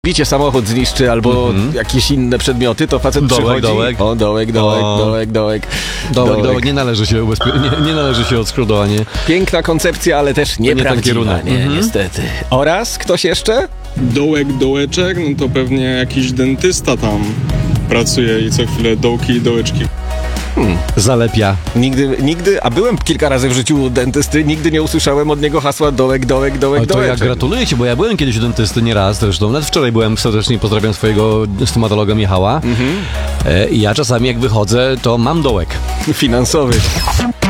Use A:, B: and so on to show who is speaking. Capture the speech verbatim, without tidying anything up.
A: bicie samochód zniszczy albo mm-hmm. jakieś inne przedmioty, to facet
B: dołek,
A: przychodzi...
B: Dołek,
A: o, dołek, dołek, o. dołek, dołek,
B: dołek. Dołek, dołek, nie należy się, ubezpie- nie, nie należy się odszkodowanie.
A: Piękna koncepcja, ale też nieprawdziwa, nie, nie mm-hmm. niestety. Oraz ktoś jeszcze?
C: Dołek, dołeczek, no to pewnie jakiś dentysta tam pracuje i co chwilę dołki i dołeczki.
B: Hmm. Zalepia.
A: Nigdy, nigdy, a byłem kilka razy w życiu u dentysty, nigdy nie usłyszałem od niego hasła dołek, dołek, dołek,
B: Ale to
A: dołeczek.
B: ja gratuluję ci, bo ja byłem kiedyś u dentysty nie raz zresztą. Nawet wczoraj byłem serdecznie, pozdrawiam swojego stomatologa Michała. Mm-hmm. E, I ja czasami jak wychodzę, to mam dołek.
A: Finansowy.